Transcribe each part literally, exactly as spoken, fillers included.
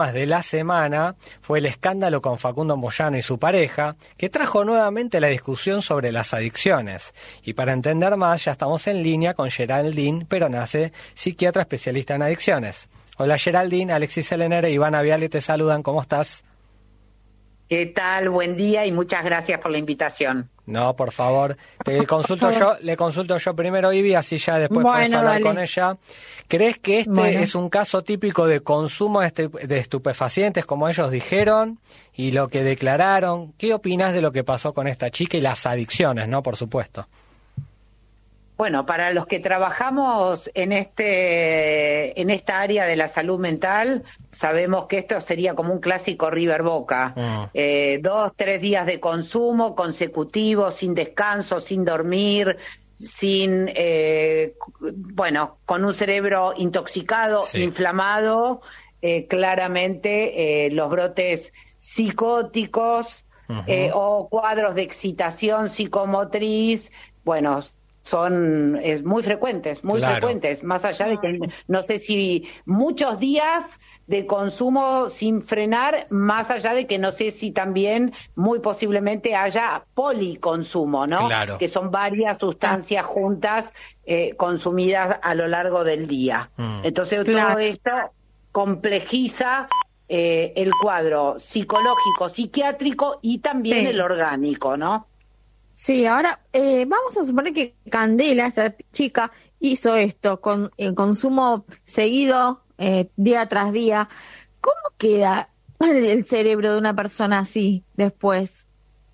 de la semana fue el escándalo con Facundo Moyano y su pareja, que trajo nuevamente la discusión sobre las adicciones. Y para entender más, ya estamos en línea con Geraldine Peronace, psiquiatra especialista en adicciones. Hola Geraldine, Alexis Elenere y Ivana Viale te saludan, ¿cómo estás? ¿Qué tal? Buen día y muchas gracias por la invitación. No, por favor. Te consulto yo, le consulto yo primero, Ivy, así ya después bueno, puedes hablar vale. con ella. ¿Crees que este bueno. es un caso típico de consumo de, de estupefacientes, como ellos dijeron, y lo que declararon? ¿Qué opinas de lo que pasó con esta chica y las adicciones, no? Por supuesto. Bueno, para los que trabajamos en este en esta área de la salud mental, sabemos que esto sería como un clásico River Boca. Mm. Eh, dos, tres días de consumo consecutivos, sin descanso, sin dormir, sin, eh, bueno, con un cerebro intoxicado, sí. inflamado, eh, claramente eh, los brotes psicóticos uh-huh. eh, o cuadros de excitación psicomotriz, bueno, son es muy frecuentes, muy claro. frecuentes, más allá de que no sé si muchos días de consumo sin frenar, más allá de que no sé si también muy posiblemente haya policonsumo, ¿no? Claro. Que son varias sustancias juntas eh, consumidas a lo largo del día. Mm. Entonces claro. todo esto complejiza eh, el cuadro psicológico, psiquiátrico y también sí. el orgánico, ¿no? Sí, ahora eh, vamos a suponer que Candela, esa chica, hizo esto con el consumo seguido, eh, día tras día. ¿Cómo queda el cerebro de una persona así después?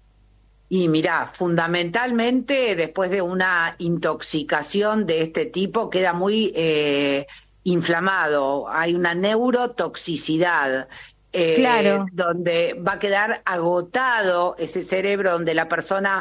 Y mirá, fundamentalmente después de una intoxicación de este tipo queda muy eh, inflamado, hay una neurotoxicidad. Eh, claro. Donde va a quedar agotado ese cerebro, donde la persona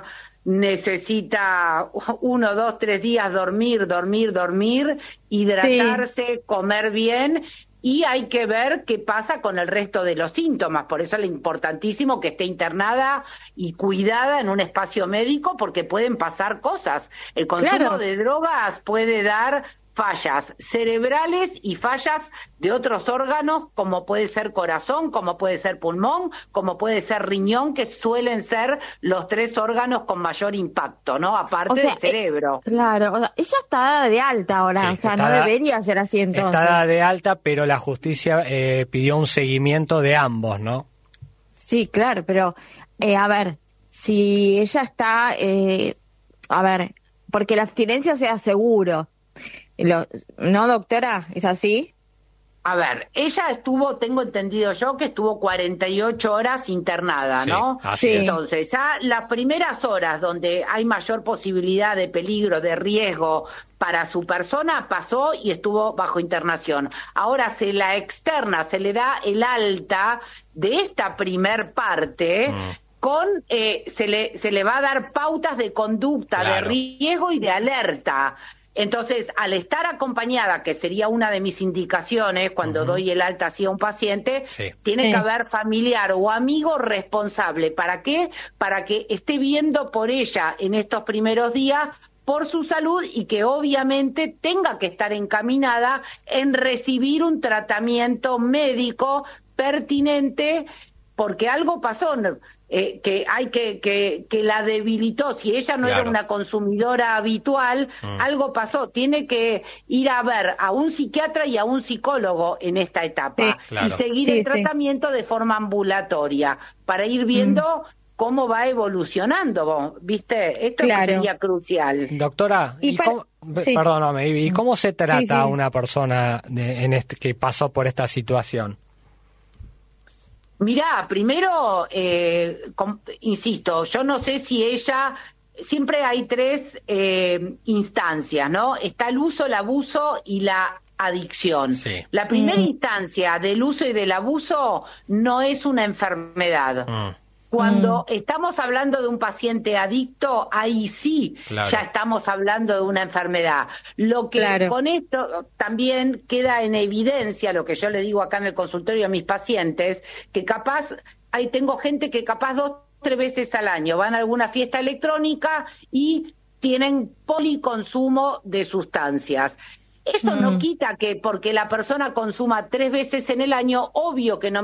necesita uno, dos, tres días dormir, dormir, dormir, hidratarse, sí. comer bien, y hay que ver qué pasa con el resto de los síntomas. Por eso es importantísimo que esté internada y cuidada en un espacio médico, porque pueden pasar cosas. El consumo claro. de drogas puede dar fallas cerebrales y fallas de otros órganos, como puede ser corazón, como puede ser pulmón, como puede ser riñón, que suelen ser los tres órganos con mayor impacto, ¿no? Aparte o sea, del cerebro. Eh, claro, o sea, ella está de alta ahora, sí, o sea, no da, debería ser así entonces. Está de alta, pero la justicia eh, pidió un seguimiento de ambos, ¿no? Sí, claro, pero, eh, a ver, si ella está, eh, a ver, porque la abstinencia sea seguro, Lo, ¿no, doctora? ¿Es así? A ver, ella estuvo, tengo entendido yo, que estuvo cuarenta y ocho horas internada, sí, ¿no? Así sí. Entonces, ya las primeras horas donde hay mayor posibilidad de peligro, de riesgo para su persona, pasó y estuvo bajo internación. Ahora se la externa, se le da el alta de esta primer parte, mm. con eh, se le se le va a dar pautas de conducta, claro. de riesgo y de alerta. Entonces, al estar acompañada, que sería una de mis indicaciones cuando uh-huh. doy el alta así a un paciente, sí. tiene sí. que haber familiar o amigo responsable. ¿Para qué? Para que esté viendo por ella en estos primeros días por su salud y que obviamente tenga que estar encaminada en recibir un tratamiento médico pertinente, porque algo pasó. Eh, que hay que, que que la debilitó. Si ella no claro. era una consumidora habitual, mm. algo pasó. Tiene que ir a ver a un psiquiatra y a un psicólogo en esta etapa sí, claro. y seguir sí, el tratamiento sí. de forma ambulatoria para ir viendo mm. cómo va evolucionando, ¿viste? Esto claro. sería crucial. Doctora, ¿y, ¿y para... cómo, sí. perdóname, ¿y cómo se trata sí, sí. a una persona de, en este, que pasó por esta situación? Mirá, primero, eh, com, insisto, yo no sé si ella, siempre hay tres eh, instancias, ¿no? Está el uso, el abuso y la adicción. Sí. La primera mm. instancia del uso y del abuso no es una enfermedad. Mm. Cuando mm. estamos hablando de un paciente adicto, ahí sí claro. ya estamos hablando de una enfermedad. Lo que claro. con esto también queda en evidencia, lo que yo le digo acá en el consultorio a mis pacientes, que capaz, ahí tengo gente que capaz dos, tres veces al año van a alguna fiesta electrónica y tienen policonsumo de sustancias. Eso no Mm. quita que porque la persona consuma tres veces en el año, obvio que no